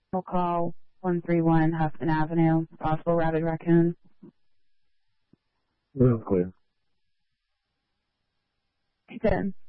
We'll call 131 Hudson Avenue, possible rabid raccoon. Real clear. Good.